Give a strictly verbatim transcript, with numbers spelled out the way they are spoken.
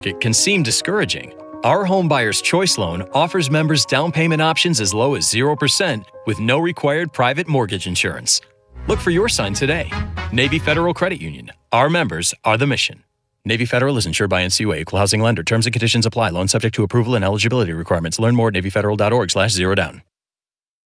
It can seem discouraging. Our Home Buyer's Choice Loan offers members down payment options as low as zero percent with no required private mortgage insurance. Look for your sign today. Navy Federal Credit Union. Our members are the mission. Navy Federal is insured by N C U A, Equal Housing Lender. Terms and conditions apply. Loan subject to approval and eligibility requirements. Learn more at navy federal dot org slash zero down.